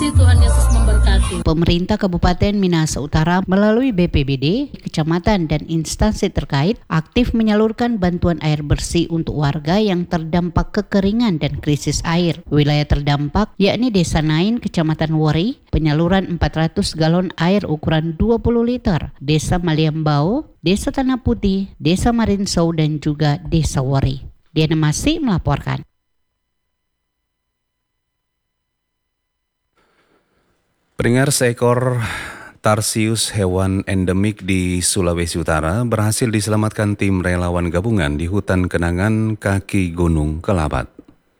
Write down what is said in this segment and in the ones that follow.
kasih, Tuhan Yesus memberkati. Pemerintah Kabupaten Minahasa Utara melalui BPBD, kecamatan dan instansi terkait aktif menyalurkan bantuan air bersih untuk warga yang terdampak kekeringan dan krisis air. Wilayah terdampak yakni Desa Nain, Kecamatan Wori, penyaluran 400 galon air ukuran 20 liter, Desa Maliambau, Desa Tanah Putih, Desa Marinsau dan juga Desa Wori. Diana Masih melaporkan. Pendengar, seekor tarsius hewan endemik di Sulawesi Utara berhasil diselamatkan tim relawan gabungan di hutan kenangan kaki Gunung Kelabat.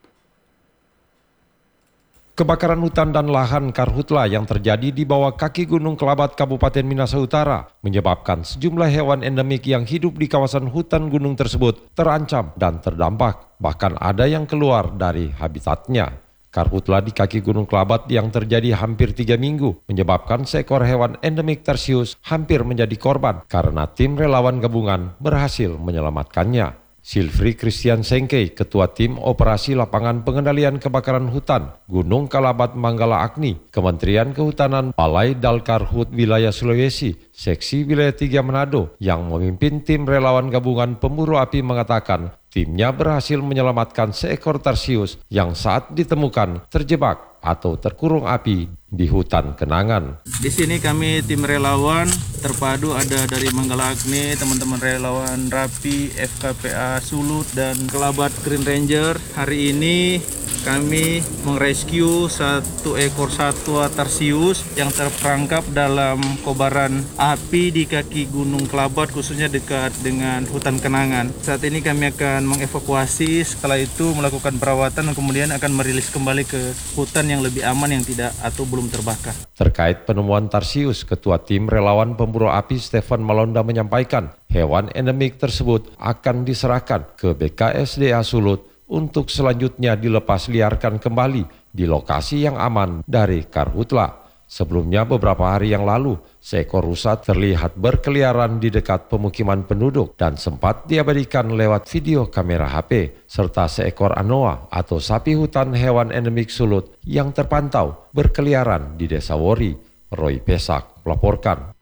Kebakaran hutan dan lahan karhutla yang terjadi di bawah kaki Gunung Kelabat Kabupaten Minahasa Utara menyebabkan sejumlah hewan endemik yang hidup di kawasan hutan gunung tersebut terancam dan terdampak, bahkan ada yang keluar dari habitatnya. Karhutla di kaki Gunung Kelabat yang terjadi hampir 3 minggu menyebabkan seekor hewan endemik tarsius hampir menjadi korban karena tim relawan gabungan berhasil menyelamatkannya. Silvri Christian Sengkei, Ketua Tim Operasi Lapangan Pengendalian Kebakaran Hutan Gunung Kelabat Manggala Agni, Kementerian Kehutanan Balai Dalkarhut Wilayah Sulawesi, Seksi Wilayah 3 Manado, yang memimpin tim relawan gabungan pemburu api mengatakan timnya berhasil menyelamatkan seekor tarsius yang saat ditemukan terjebak atau terkurung api di hutan kenangan. Di sini kami tim relawan terpadu ada dari Manggala Agni, teman-teman relawan Rapi, FKPA Sulut dan Kelabat Green Ranger. Hari ini kami merescue satu ekor satwa tarsius yang terperangkap dalam kobaran api di kaki Gunung Kelabat, khususnya dekat dengan hutan kenangan. Saat ini kami akan mengevakuasi, setelah itu melakukan perawatan dan kemudian akan merilis kembali ke hutan yang lebih aman yang tidak atau belum terbakar. Terkait penemuan tarsius, Ketua Tim Relawan Pemburu Api Stefan Malonda menyampaikan hewan endemik tersebut akan diserahkan ke BKSDA Sulut untuk selanjutnya dilepas liarkan kembali di lokasi yang aman dari karhutla. Sebelumnya beberapa hari yang lalu, seekor rusa terlihat berkeliaran di dekat pemukiman penduduk dan sempat diabadikan lewat video kamera HP, serta seekor anoa atau sapi hutan hewan endemik Sulut yang terpantau berkeliaran di Desa Wori. Roy Pesak melaporkan.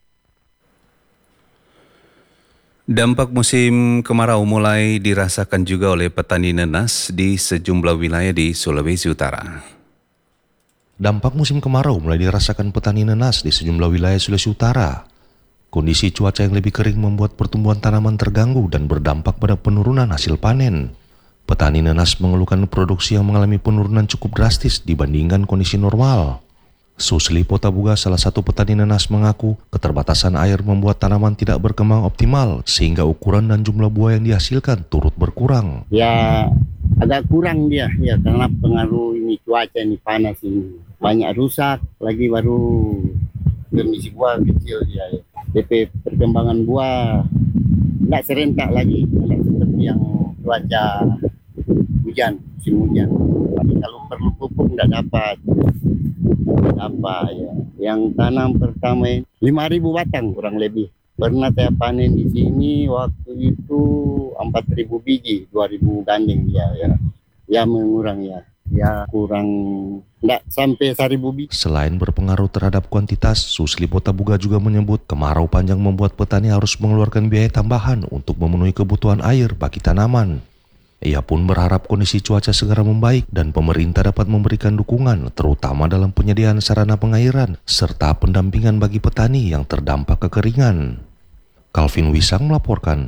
Dampak musim kemarau mulai dirasakan juga oleh petani nanas di sejumlah wilayah di Sulawesi Utara. Dampak musim kemarau mulai dirasakan petani nanas di sejumlah wilayah Sulawesi Utara. Kondisi cuaca yang lebih kering membuat pertumbuhan tanaman terganggu dan berdampak pada penurunan hasil panen. Petani nanas mengeluhkan produksi yang mengalami penurunan cukup drastis dibandingkan kondisi normal. Susli Potabuga, salah satu petani nanas, mengaku keterbatasan air membuat tanaman tidak berkembang optimal sehingga ukuran dan jumlah buah yang dihasilkan turut berkurang. Ya agak kurang dia ya karena pengaruh ini cuaca ini panas ini. Banyak rusak, lagi baru kondisi buah kecil dia ya. DP perkembangan buah tidak serentak lagi, tidak seperti yang cuaca hujan, musim hujan. Tapi kalau perlu pupuk tidak dapat. Apa ya? Yang tanam pertama 5.000 batang kurang lebih. Pernah saya panen di sini waktu itu 4.000 biji, 2.000 gandeng dia ya. Ya mengurang ya. Ya kurang enggak sampai 1.000 biji. Selain berpengaruh terhadap kuantitas, Susli Potabuga juga menyebut kemarau panjang membuat petani harus mengeluarkan biaya tambahan untuk memenuhi kebutuhan air bagi tanaman. Ia pun berharap kondisi cuaca segera membaik dan pemerintah dapat memberikan dukungan terutama dalam penyediaan sarana pengairan serta pendampingan bagi petani yang terdampak kekeringan. Calvin Wisang melaporkan.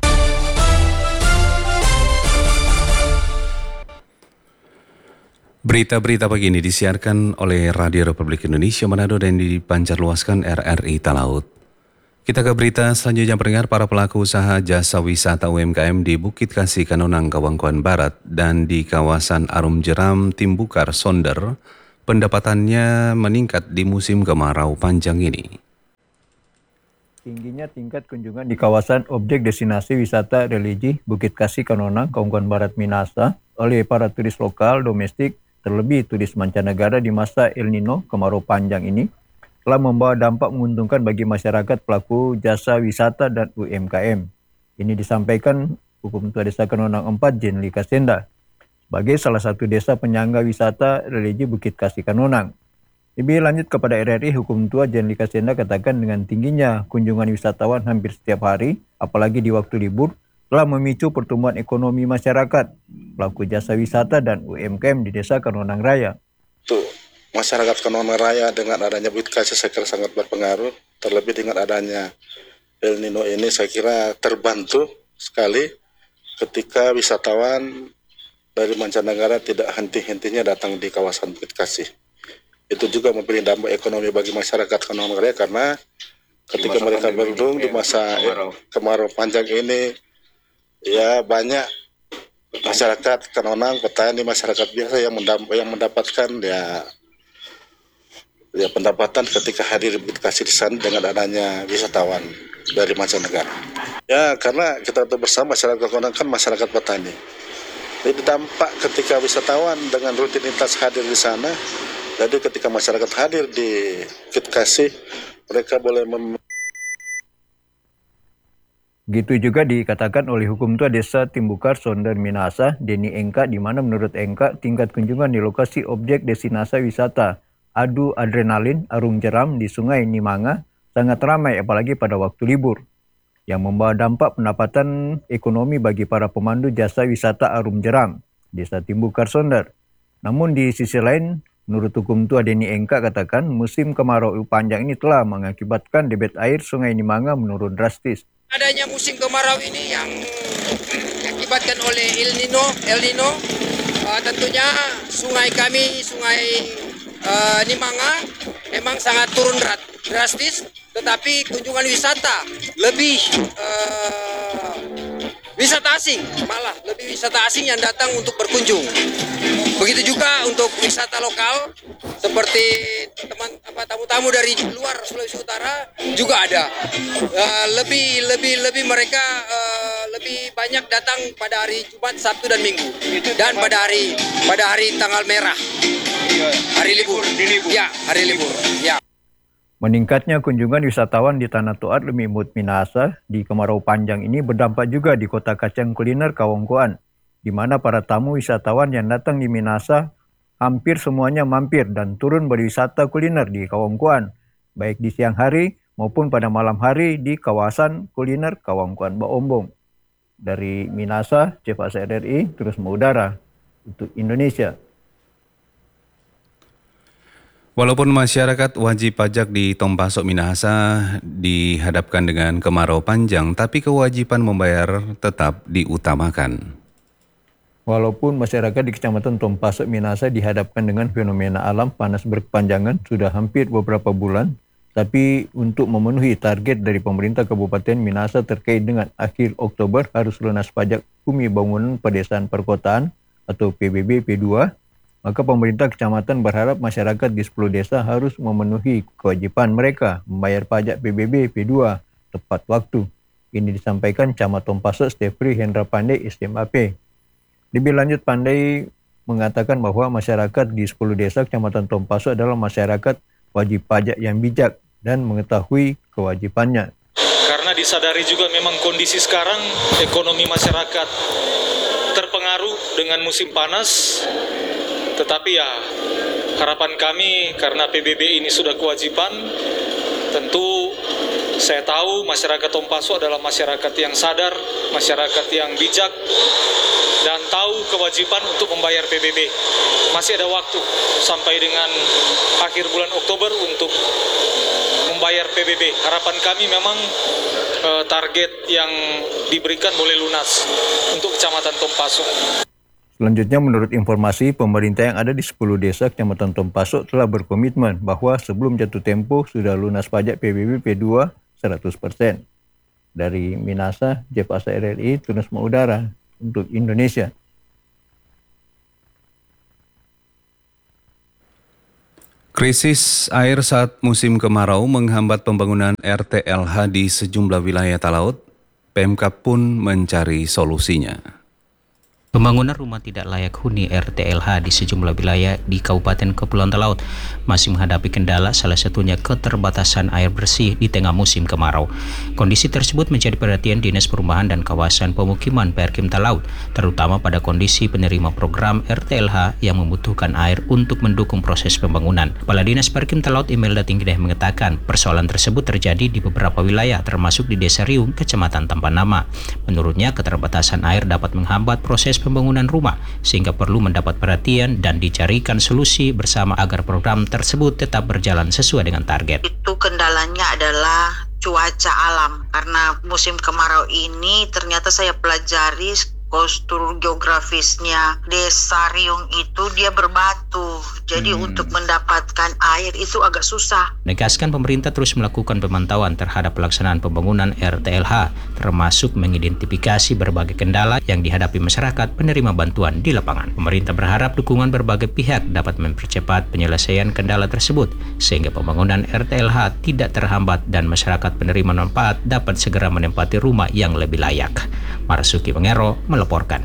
Berita-berita pagi ini disiarkan oleh Radio Republik Indonesia Manado dan dipancarluaskan RRI Talaut. Kita ke berita selanjutnya, pendengar. Para pelaku usaha jasa wisata UMKM di Bukit Kasih Kanonang, Kawangkuan Barat dan di kawasan Arum Jeram, Timbukar, Sonder, pendapatannya meningkat di musim kemarau panjang ini. Tingginya tingkat kunjungan di kawasan objek destinasi wisata religi Bukit Kasih Kanonang, Kawangkuan Barat, Minahasa oleh para turis lokal domestik, terlebih turis mancanegara di masa El Nino kemarau panjang ini, telah membawa dampak menguntungkan bagi masyarakat pelaku jasa wisata dan UMKM. Ini disampaikan Hukum Tua Desa Kanonang 4 Jenli Kasenda sebagai salah satu desa penyangga wisata religi Bukit Kasih Kanonang. Lebih lanjut kepada RRI, Hukum Tua Jan Lika Senda katakan dengan tingginya kunjungan wisatawan hampir setiap hari, apalagi di waktu libur, telah memicu pertumbuhan ekonomi masyarakat, pelaku jasa wisata dan UMKM di Desa Kanonang Raya. Tuh, masyarakat Kanonang Raya dengan adanya Bukit Kasih saya kira sangat berpengaruh, terlebih dengan adanya El Nino ini saya kira terbantu sekali ketika wisatawan dari mancanegara tidak henti-hentinya datang di kawasan Bukit Kasih. Itu juga memberi dampak ekonomi bagi masyarakat Kanonang Raya karena ketika mereka berlindung di masa kemarau panjang ini, ya banyak masyarakat Kanonang, petani, masyarakat biasa yang mendapatkan ya pendapatan ketika hadir di Bukit Kasih di sana dengan adanya wisatawan dari mancanegara. Ya karena kita tahu bersama masyarakat Kanonang kan masyarakat petani. Jadi dampak ketika wisatawan dengan rutinitas hadir di sana. Jadi ketika masyarakat hadir di Bukit Kasih, mereka boleh Gitu juga dikatakan oleh Hukum Tua Desa Timbukar Sonder Minahasa, Denny Engka, di mana menurut Engka tingkat kunjungan di lokasi objek destinasi wisata Adu Adrenalin Arung Jeram di Sungai Nimanga sangat ramai apalagi pada waktu libur, yang membawa dampak pendapatan ekonomi bagi para pemandu jasa wisata Arung Jeram, Desa Timbukar Sonder. Namun di sisi lain, menurut Hukum Tua Denny Engka katakan musim kemarau panjang ini telah mengakibatkan debit air Sungai Nimanga menurun drastis. Adanya musim kemarau ini yang diakibatkan oleh El Nino, tentunya sungai kami, Sungai Nimanga memang sangat turun drastis, tetapi kunjungan wisata lebih wisata asing, malah lebih wisata asing yang datang untuk berkunjung. Begitu juga untuk wisata lokal seperti tamu-tamu dari luar Sulawesi Utara juga ada. Lebih mereka lebih banyak datang pada hari Jumat, Sabtu dan Minggu, dan pada hari tanggal merah, hari libur. Ya, hari libur. Ya. Meningkatnya kunjungan wisatawan di Tanah Toat Lemimut Minahasa di kemarau panjang ini berdampak juga di kota kacang kuliner Kawangkoan, di mana para tamu wisatawan yang datang di Minahasa hampir semuanya mampir dan turun berwisata kuliner di Kawangkoan, baik di siang hari maupun pada malam hari di kawasan kuliner Kawangkoan Baombong. Dari Minahasa, Chef Asa RRI terus mengudara untuk Indonesia. Walaupun masyarakat wajib pajak di Tompasok Minahasa dihadapkan dengan kemarau panjang, tapi kewajiban membayar tetap diutamakan. Walaupun masyarakat di Kecamatan Tompasok Minahasa dihadapkan dengan fenomena alam panas berkepanjangan sudah hampir beberapa bulan, tapi untuk memenuhi target dari pemerintah Kabupaten Minahasa terkait dengan akhir Oktober harus lunas pajak Bumi Bangunan Pedesaan Perkotaan atau PBB P2, maka pemerintah kecamatan berharap masyarakat di 10 desa harus memenuhi kewajiban mereka membayar pajak PBB P2 tepat waktu. Ini disampaikan Camat Tompasok Stefri Hendra Pandai SMAP. Lebih lanjut, Pandai mengatakan bahwa masyarakat di 10 desa Kecamatan Tompasok adalah masyarakat wajib pajak yang bijak dan mengetahui kewajibannya. Karena disadari juga memang kondisi sekarang ekonomi masyarakat terpengaruh dengan musim panas, tetapi ya harapan kami karena PBB ini sudah kewajiban, tentu saya tahu masyarakat Tompasok adalah masyarakat yang sadar, masyarakat yang bijak, dan tahu kewajiban untuk membayar PBB. Masih ada waktu sampai dengan akhir bulan Oktober untuk membayar PBB. Harapan kami memang target yang diberikan boleh lunas untuk Kecamatan Tompasok. Selanjutnya, menurut informasi, pemerintah yang ada di 10 desa Kecamatan Tompasok telah berkomitmen bahwa sebelum jatuh tempo sudah lunas pajak PBB P2 100%. Dari Minahasa, Jeff Asa RRI terus mengudara untuk Indonesia. Krisis air saat musim kemarau menghambat pembangunan RTLH di sejumlah wilayah Talaut. Pemkab pun mencari solusinya. Pembangunan rumah tidak layak huni RTLH di sejumlah wilayah di Kabupaten Kepulauan Talaut masih menghadapi kendala, salah satunya keterbatasan air bersih di tengah musim kemarau. Kondisi tersebut menjadi perhatian Dinas Perumahan dan Kawasan Pemukiman Perkim Talaut, terutama pada kondisi penerima program RTLH yang membutuhkan air untuk mendukung proses pembangunan. Kepala Dinas Perkim Talaut Imelda Tinggideh mengatakan persoalan tersebut terjadi di beberapa wilayah termasuk di Desa Riung, Kecamatan Tampanama. Menurutnya, keterbatasan air dapat menghambat proses pembangunan rumah sehingga perlu mendapat perhatian dan dicarikan solusi bersama agar program tersebut tetap berjalan sesuai dengan target. Itu kendalanya adalah cuaca alam, karena musim kemarau ini ternyata saya pelajari postur geografisnya Desa Riung itu dia berbatu, jadi untuk mendapatkan air itu agak susah. Menegaskan pemerintah terus melakukan pemantauan terhadap pelaksanaan pembangunan RTLH, termasuk mengidentifikasi berbagai kendala yang dihadapi masyarakat penerima bantuan di lapangan. Pemerintah berharap dukungan berbagai pihak dapat mempercepat penyelesaian kendala tersebut, sehingga pembangunan RTLH tidak terhambat dan masyarakat penerima manfaat dapat segera menempati rumah yang lebih layak. Marsuki Pengero melaporkan.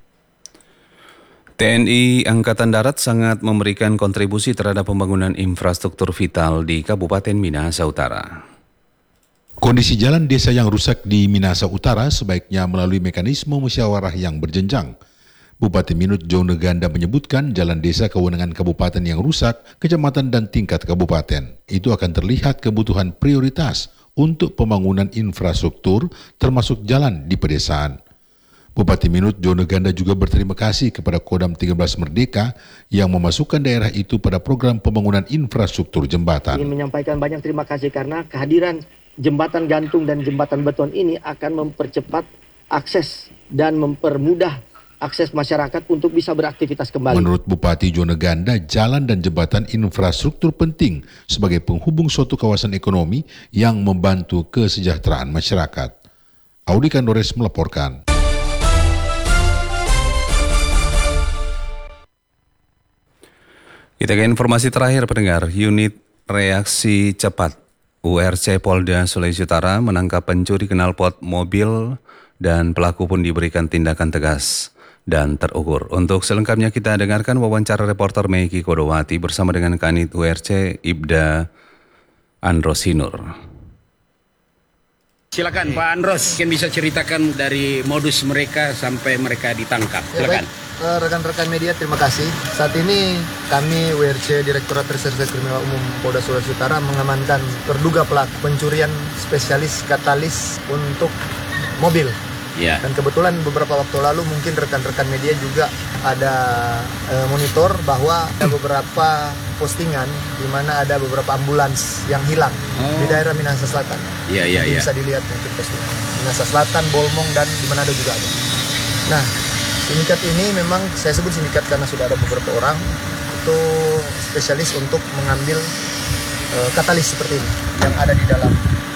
TNI Angkatan Darat sangat memberikan kontribusi terhadap pembangunan infrastruktur vital di Kabupaten Minahasa Utara. Kondisi jalan desa yang rusak di Minahasa Utara sebaiknya melalui mekanisme musyawarah yang berjenjang. Bupati Minut Jone Ganda menyebutkan jalan desa kewenangan kabupaten yang rusak, kecamatan dan tingkat kabupaten. Itu akan terlihat kebutuhan prioritas untuk pembangunan infrastruktur termasuk jalan di pedesaan. Bupati Minut Jone Ganda juga berterima kasih kepada Kodam 13 Merdeka yang memasukkan daerah itu pada program pembangunan infrastruktur jembatan. Ingin menyampaikan banyak terima kasih karena kehadiran jembatan gantung dan jembatan beton ini akan mempercepat akses dan mempermudah akses masyarakat untuk bisa beraktivitas kembali. Menurut Bupati Jone Ganda, jalan dan jembatan infrastruktur penting sebagai penghubung suatu kawasan ekonomi yang membantu kesejahteraan masyarakat. Audi Kandores melaporkan. Kita ke informasi terakhir pendengar. Unit Reaksi Cepat URC Polda Sulawesi Utara menangkap pencuri knalpot mobil dan pelaku pun diberikan tindakan tegas dan terukur. Untuk selengkapnya kita dengarkan wawancara reporter Meiki Kodowati bersama dengan Kanit URC Ibda Androsinur. Silakan Pak Andros, mungkin bisa ceritakan dari modus mereka sampai mereka ditangkap. Silakan. Rekan-rekan media, terima kasih. Saat ini kami WRC Direktorat Reserse Kriminal Umum Polda Sulawesi Utara mengamankan terduga pelaku pencurian spesialis katalis untuk mobil. Ya. Dan kebetulan beberapa waktu lalu mungkin rekan-rekan media juga ada monitor bahwa ada beberapa postingan di mana ada beberapa ambulans yang hilang di daerah Minahasa Selatan. Iya. Bisa dilihat mungkin postingan. Minahasa Selatan, Bolmong dan di Manado juga ada. Nah, sindikat ini memang saya sebut sindikat karena sudah ada beberapa orang itu spesialis untuk mengambil katalis seperti ini yang ada di dalam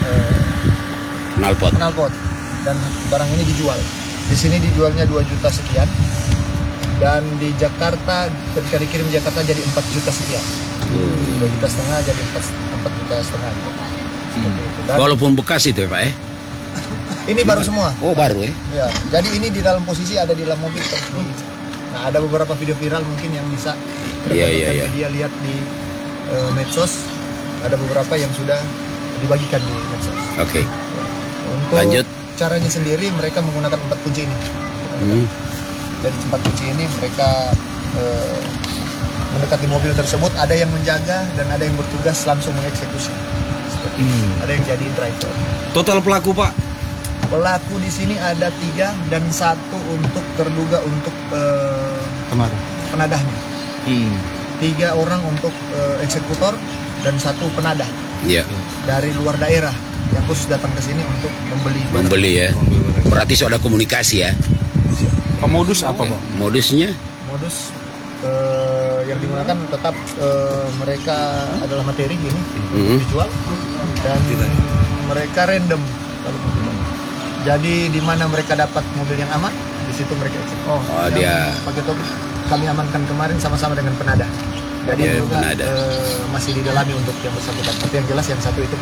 knalpot. Dan barang ini dijual. Di sini dijualnya 2 juta sekian. Dan di Jakarta ketika dikirim di Jakarta jadi 4 juta sekian. 2 juta setengah jadi 4 juta setengah. Walaupun bekas itu ya Pak ya? Ini baru semua. Oh baru ya? Ya, jadi ini di dalam posisi ada di dalam mobil. Nah, ada beberapa video viral mungkin yang bisa dia lihat di medsos. Ada beberapa yang sudah dibagikan di medsos. Oke. Untuk lanjut. Caranya sendiri mereka menggunakan 4 kunci ini. Dari 4 kunci ini mereka mendekati mobil tersebut. Ada yang menjaga dan ada yang bertugas langsung mengeksekusi. Ada yang jadi driver. Total pelaku Pak? Pelaku di sini ada 3 dan 1 untuk terduga untuk penadahnya. 3 orang untuk eksekutor dan 1 penadah. Iya. Dari luar daerah yang khusus datang ke sini untuk membeli ya. Berarti sudah komunikasi ya. Modus apa Pak? Modusnya? Modus yang digunakan tetap mereka adalah materi ini dijual dan mereka random. Jadi di mana mereka dapat mobil yang aman, di situ mereka dia pakai topik kami amankan kemarin sama-sama dengan penadah. Jadi juga masih didalami untuk yang bersangkutan. Tapi yang jelas yang 1 itu penadah.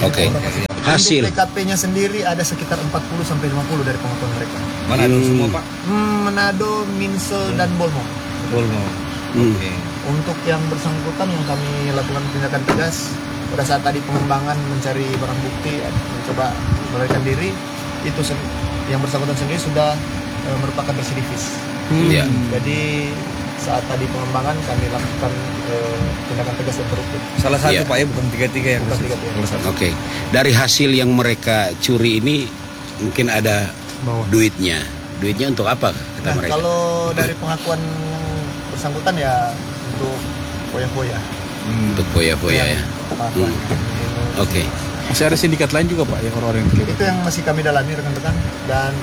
Oke. Hasil. Untuk TKP-nya sendiri ada sekitar 40 sampai 50 dari pengakuan mereka. Manado semua, Pak? Manado, Minsel, dan Bolmo. Oke. Untuk yang bersangkutan yang kami lakukan tindakan tegas pada saat tadi pengembangan mencari barang bukti, mencoba melarikan diri, itu yang bersangkutan sendiri sudah merupakan residivis. Iya. Jadi saat tadi pengembangan kami lakukan tindakan tegas dan terukur. Salah satu, Iya. Pak, ya, bukan tiga-tiga yang Bukan tiga-tiga. Oke. Dari hasil yang mereka curi ini mungkin ada duitnya. Duitnya untuk apa kata Nah, mereka? kalau dari pengakuan yang bersangkutan ya untuk foya-foya. Untuk foya-foya ya. Pengakuan. Oke. Masih ada sindikat lain juga Pak yang orang-orang yang terlibat? Itu yang masih kami dalami rekan-rekan, dan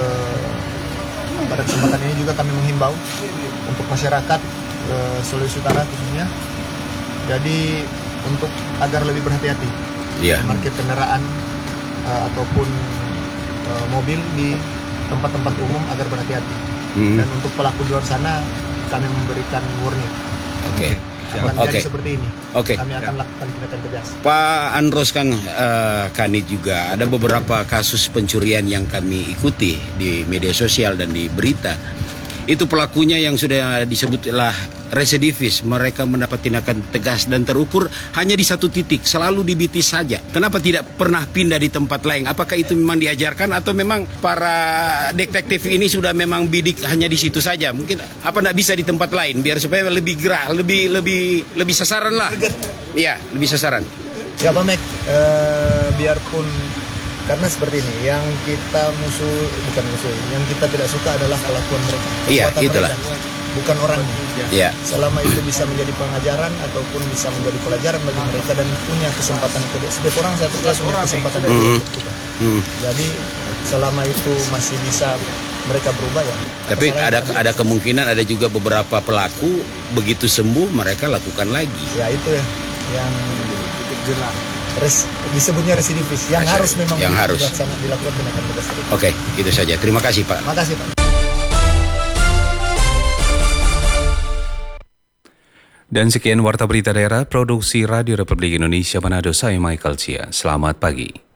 pada kesempatan ini juga kami menghimbau untuk masyarakat Sulawesi Utara khususnya, jadi untuk agar lebih berhati-hati parkir kendaraan ataupun mobil di tempat-tempat umum agar berhati-hati. Dan untuk pelaku di luar sana kami memberikan warning. Oke. Akan Oke. jadi seperti ini. Oke. Kami akan lakukan tindakan tegas. Pak Andros kan Kanit juga ada beberapa kasus pencurian yang kami ikuti di media sosial dan di berita. Itu pelakunya yang sudah disebutlah residivis, mereka mendapat tindakan tegas dan terukur hanya di satu titik, selalu di Bitis saja. Kenapa tidak pernah pindah di tempat lain? Apakah itu memang diajarkan atau memang para detektif ini sudah memang bidik hanya di situ saja? Mungkin apa tidak bisa di tempat lain biar supaya lebih gerah, lebih sasaran lah. Iya, lebih sasaran. Ya Pak Mek, biarpun karena seperti ini, yang kita yang kita tidak suka adalah kelakuan mereka. Iya, Perbuatan itulah. mereka, bukan orangnya. Iya. Selama itu bisa menjadi pengajaran ataupun bisa menjadi pelajaran bagi mereka dan punya kesempatan setiap orang saya tegas punya kesempatan dari kita. Jadi selama itu masih bisa mereka berubah ya. Tapi ada kemungkinan ada juga beberapa pelaku begitu sembuh mereka lakukan lagi. Ya itu ya yang jelas. Disebutnya residivis yang harus memang dilakukan tindakan tegas. Oke, itu saja. Terima kasih Pak. Terima kasih Pak. Dan sekian Warta Berita Daerah, Produksi Radio Republik Indonesia Manado, saya Michael Cia. Selamat pagi.